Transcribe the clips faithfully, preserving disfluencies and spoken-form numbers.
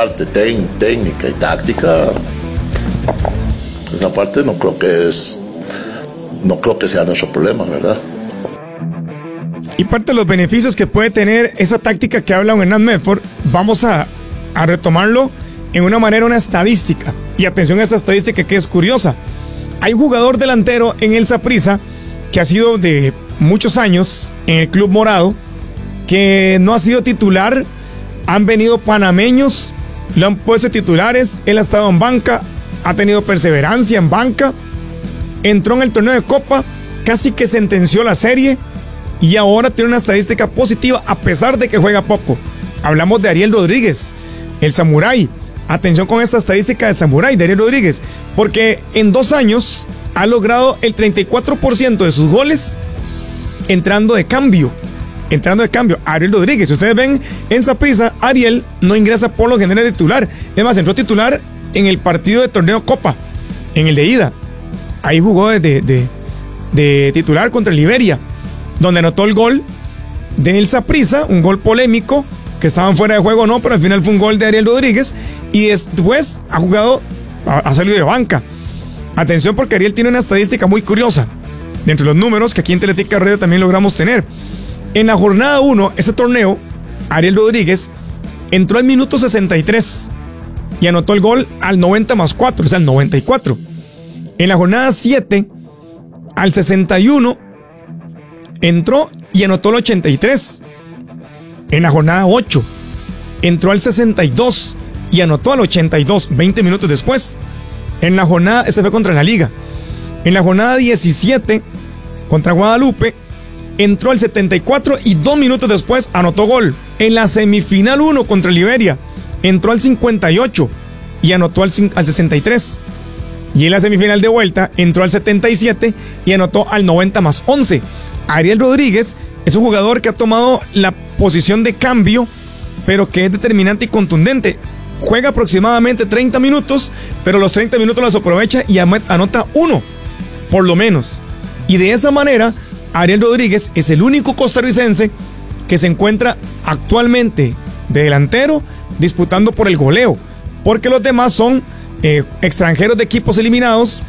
parte ten, técnica y táctica, esa parte no creo que es, no creo que sea nuestro problema, ¿verdad? Y parte de los beneficios que puede tener esa táctica que habla Hernán Medford, vamos a, a retomarlo en una manera, una estadística. Y atención a esta estadística que es curiosa. Hay un jugador delantero en el Saprissa que ha sido de muchos años en el Club Morado, que no ha sido titular. Han venido panameños, lo han puesto titulares, él ha estado en banca, ha tenido perseverancia en banca, entró en el torneo de Copa, casi que sentenció la serie y ahora tiene una estadística positiva a pesar de que juega poco. Hablamos de Ariel Rodríguez, el Samurái. Atención con esta estadística del Samurái, de Ariel Rodríguez, porque en dos años ha logrado el treinta y cuatro por ciento de sus goles entrando de cambio. Entrando de cambio, Ariel Rodríguez. Si ustedes ven en Saprissa, Ariel no ingresa por lo general titular. Es más, entró titular en el partido de torneo Copa, en el de ida. Ahí jugó de, de, de, de titular contra Liberia, donde anotó el gol del Saprissa, un gol polémico, que estaban fuera de juego o no, pero al final fue un gol de Ariel Rodríguez. Y después ha jugado, ha salido de banca. Atención, porque Ariel tiene una estadística muy curiosa, de entre los números que aquí en Teletica Radio también logramos tener. En la jornada uno, ese torneo, Ariel Rodríguez entró al minuto sesenta y tres y anotó el gol al noventa más cuatro, o sea, al noventa y cuatro. En la jornada siete, al sesenta y uno, entró y anotó el ochenta y tres. En la jornada ocho, entró al sesenta y dos y anotó al ochenta y dos, veinte minutos después. En la jornada, ese fue contra la Liga. En la jornada diecisiete, contra Guadalupe, entró al setenta y cuatro y dos minutos después anotó gol. En la semifinal uno contra Liberia, entró al cincuenta y ocho y anotó al, al sesenta y tres. Y en la semifinal de vuelta, entró al setenta y siete y anotó al noventa más once. Ariel Rodríguez es un jugador que ha tomado la posición de cambio, pero que es determinante y contundente. Juega aproximadamente treinta minutos, pero los treinta minutos los aprovecha y anota uno, por lo menos. Y de esa manera, Ariel Rodríguez es el único costarricense que se encuentra actualmente de delantero disputando por el goleo, porque los demás son eh, extranjeros de equipos eliminados.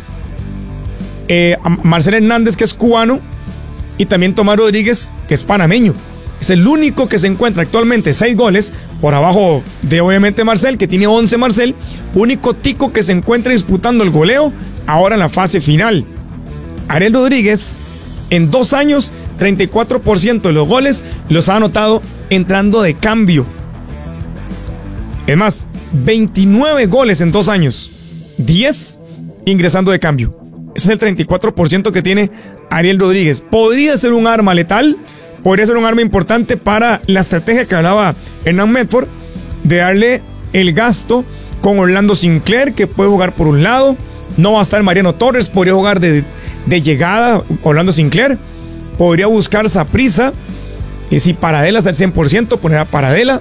eh, Marcel Hernández, que es cubano, y también Tomás Rodríguez, que es panameño. Es el único que se encuentra actualmente seis goles por abajo de obviamente Marcel, que tiene once Marcel, único tico que se encuentra disputando el goleo ahora en la fase final. Ariel Rodríguez, en dos años, treinta y cuatro por ciento de los goles los ha anotado entrando de cambio. Es más, veintinueve goles en dos años, diez ingresando de cambio. Ese es el treinta y cuatro por ciento que tiene Ariel Rodríguez. Podría ser un arma letal, podría ser un arma importante para la estrategia que hablaba Hernán Medford, de darle el gasto con Orlando Sinclair, que puede jugar por un lado. No va a estar Mariano Torres, podría jugar de, de llegada Orlando Sinclair. Podría buscar Saprissa, y si Paradela está al cien por ciento, poner a Paradela.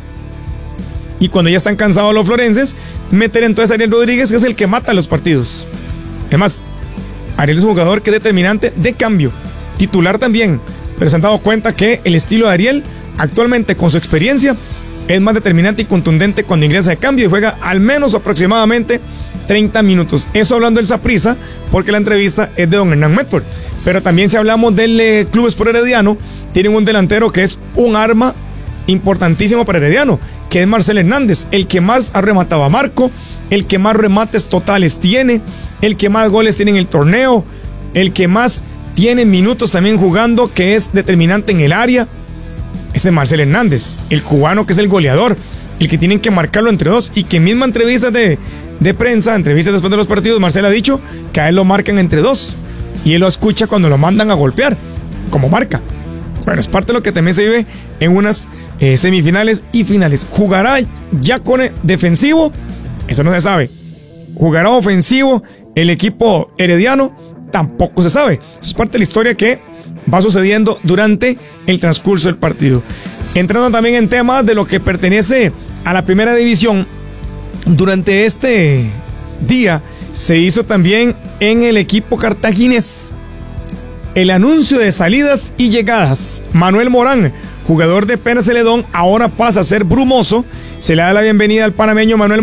Y cuando ya están cansados los florenses, meter entonces a Ariel Rodríguez, que es el que mata los partidos. Es más, Ariel es un jugador que es determinante de cambio, titular también, pero se han dado cuenta que el estilo de Ariel, actualmente con su experiencia, es más determinante y contundente cuando ingresa de cambio y juega al menos aproximadamente treinta minutos. Eso hablando del Saprissa, porque la entrevista es de don Hernán Medford. Pero también si hablamos del eh, Club Sport Herediano, tienen un delantero que es un arma importantísimo para Herediano, que es Marcel Hernández, el que más ha rematado a marco, el que más remates totales tiene, el que más goles tiene en el torneo, el que más tiene minutos también jugando, que es determinante en el área. Ese es Marcel Hernández, el cubano, que es el goleador, el que tienen que marcarlo entre dos, y que en misma entrevistas de, de prensa, entrevistas después de los partidos, Marcel ha dicho que a él lo marcan entre dos, y él lo escucha cuando lo mandan a golpear, como marca. Bueno, es parte de lo que también se vive en unas eh, semifinales y finales. ¿Jugará Yacone defensivo? Eso no se sabe. ¿Jugará ofensivo el equipo herediano? Tampoco se sabe. Eso es parte de la historia que va sucediendo durante el transcurso del partido. Entrando también en temas de lo que pertenece a la primera división, durante este día se hizo también en el equipo cartaginés el anuncio de salidas y llegadas. Manuel Morán, jugador de Pérez Celedón, ahora pasa a ser Brumoso. Se le da la bienvenida al panameño Manuel